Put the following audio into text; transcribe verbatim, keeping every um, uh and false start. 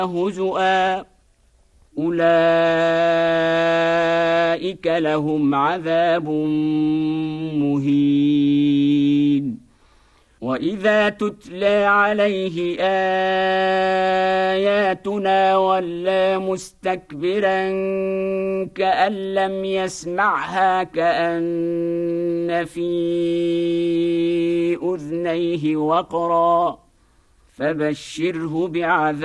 هزؤا أولئك لهم عذاب مهين وإذا تتلى عليه آياتنا ولى مستكبرا كأن لم يسمعها كأن في أذنيه وقرا فبشره بعذاب